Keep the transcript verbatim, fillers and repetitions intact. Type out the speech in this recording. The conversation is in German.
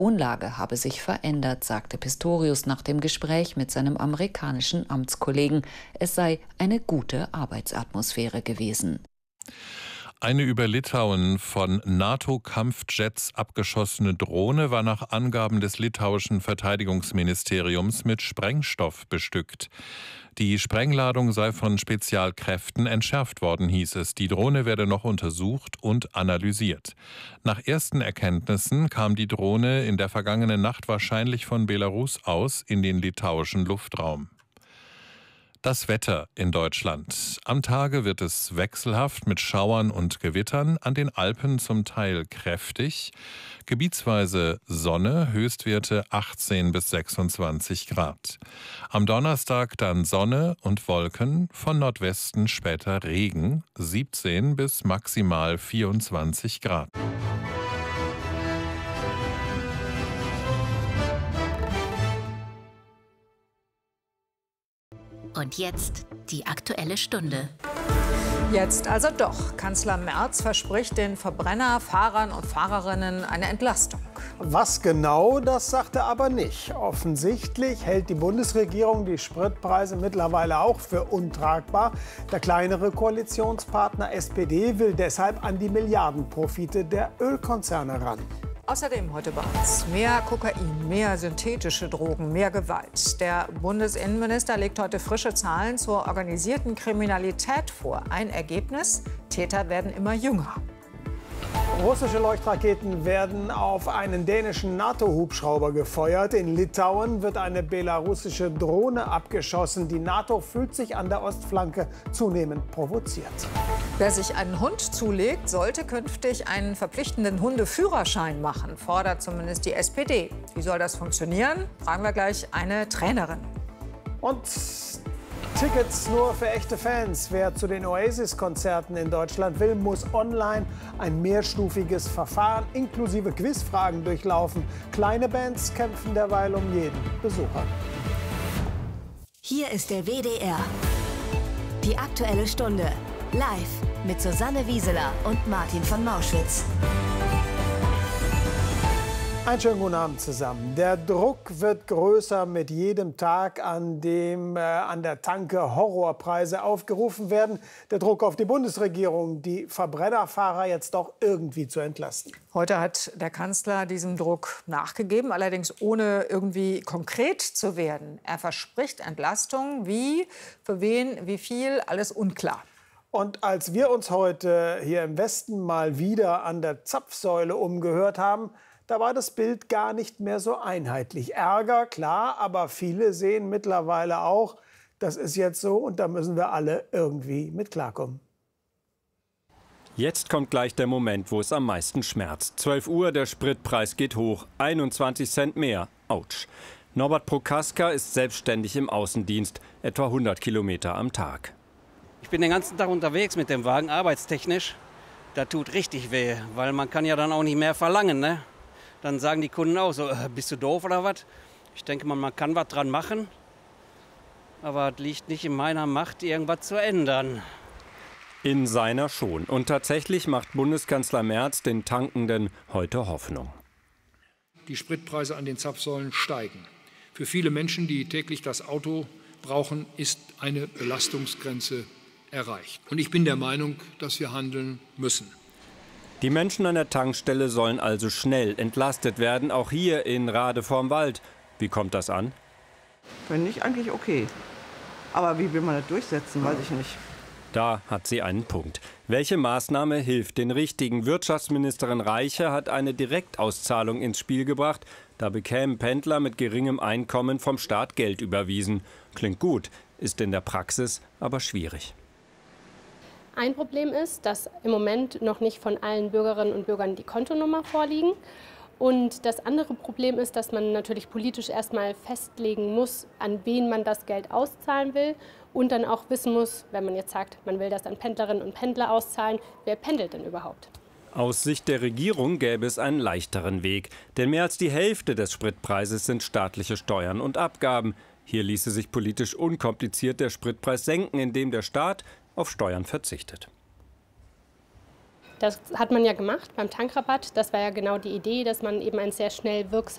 Unlage habe sich verändert, sagte Pistorius nach dem Gespräch mit seinem amerikanischen Amtskollegen. Es sei eine gute Arbeitsatmosphäre gewesen. Eine über Litauen von NATO-Kampfjets abgeschossene Drohne war nach Angaben des litauischen Verteidigungsministeriums mit Sprengstoff bestückt. Die Sprengladung sei von Spezialkräften entschärft worden, hieß es. Die Drohne werde noch untersucht und analysiert. Nach ersten Erkenntnissen kam die Drohne in der vergangenen Nacht wahrscheinlich von Belarus aus in den litauischen Luftraum. Das Wetter in Deutschland. Am Tage wird es wechselhaft mit Schauern und Gewittern, an den Alpen zum Teil kräftig. Gebietsweise Sonne, Höchstwerte achtzehn bis sechsundzwanzig Grad. Am Donnerstag dann Sonne und Wolken, von Nordwesten später Regen, siebzehn bis maximal vierundzwanzig Grad. Und jetzt die Aktuelle Stunde. Jetzt also doch. Kanzler Merz verspricht den Verbrennerfahrern und Fahrerinnen eine Entlastung. Was genau, das sagt er aber nicht. Offensichtlich hält die Bundesregierung die Spritpreise mittlerweile auch für untragbar. Der kleinere Koalitionspartner S P D will deshalb an die Milliardenprofite der Ölkonzerne ran. Außerdem heute bei uns mehr Kokain, mehr synthetische Drogen, mehr Gewalt. Der Bundesinnenminister legt heute frische Zahlen zur organisierten Kriminalität vor. Ein Ergebnis: Täter werden immer jünger. Russische Leuchtraketen werden auf einen dänischen NATO-Hubschrauber gefeuert. In Litauen wird eine belarussische Drohne abgeschossen. Die NATO fühlt sich an der Ostflanke zunehmend provoziert. Wer sich einen Hund zulegt, sollte künftig einen verpflichtenden Hundeführerschein machen, fordert zumindest die S P D. Wie soll das funktionieren? Fragen wir gleich eine Trainerin. Und Tickets nur für echte Fans. Wer zu den Oasis-Konzerten in Deutschland will, muss online ein mehrstufiges Verfahren inklusive Quizfragen durchlaufen. Kleine Bands kämpfen derweil um jeden Besucher. Hier ist der W D R. Die Aktuelle Stunde. Live mit Susanne Wieseler und Martin von Mauschwitz. Einen schönen guten Abend zusammen. Der Druck wird größer mit jedem Tag, an dem äh, an der Tanke Horrorpreise aufgerufen werden. Der Druck auf die Bundesregierung, die Verbrennerfahrer jetzt doch irgendwie zu entlasten. Heute hat der Kanzler diesem Druck nachgegeben, allerdings ohne irgendwie konkret zu werden. Er verspricht Entlastung. Wie, für wen, wie viel, alles unklar. Und als wir uns heute hier im Westen mal wieder an der Zapfsäule umgehört haben, da war das Bild gar nicht mehr so einheitlich. Ärger, klar, aber viele sehen mittlerweile auch, das ist jetzt so und da müssen wir alle irgendwie mit klarkommen. Jetzt kommt gleich der Moment, wo es am meisten schmerzt. zwölf Uhr, der Spritpreis geht hoch, einundzwanzig Cent mehr. Autsch. Norbert Prokaska ist selbstständig im Außendienst, etwa hundert Kilometer am Tag. Ich bin den ganzen Tag unterwegs mit dem Wagen, arbeitstechnisch. Das tut richtig weh, weil man kann ja dann auch nicht mehr verlangen, ne? Dann sagen die Kunden auch so, äh, bist du doof oder was? Ich denke mal, man kann was dran machen, aber es liegt nicht in meiner Macht, irgendwas zu ändern. In seiner schon. Und tatsächlich macht Bundeskanzler Merz den Tankenden heute Hoffnung. Die Spritpreise an den Zapfsäulen steigen. Für viele Menschen, die täglich das Auto brauchen, ist eine Belastungsgrenze erreicht. Und ich bin der Meinung, dass wir handeln müssen. Die Menschen an der Tankstelle sollen also schnell entlastet werden, auch hier in Rade vorm Wald. Wie kommt das an? Finde ich eigentlich okay. Aber wie will man das durchsetzen, weiß ich nicht. Da hat sie einen Punkt. Welche Maßnahme hilft den Richtigen? Wirtschaftsministerin Reiche hat eine Direktauszahlung ins Spiel gebracht. Da bekämen Pendler mit geringem Einkommen vom Staat Geld überwiesen. Klingt gut, ist in der Praxis aber schwierig. Ein Problem ist, dass im Moment noch nicht von allen Bürgerinnen und Bürgern die Kontonummer vorliegen. Und das andere Problem ist, dass man natürlich politisch erstmal festlegen muss, an wen man das Geld auszahlen will. Und dann auch wissen muss, wenn man jetzt sagt, man will das an Pendlerinnen und Pendler auszahlen, wer pendelt denn überhaupt? Aus Sicht der Regierung gäbe es einen leichteren Weg. Denn mehr als die Hälfte des Spritpreises sind staatliche Steuern und Abgaben. Hier ließe sich politisch unkompliziert der Spritpreis senken, indem der Staat auf Steuern verzichtet. Das hat man ja gemacht beim Tankrabatt. Das war ja genau die Idee, dass man eben ein sehr schnell wirksames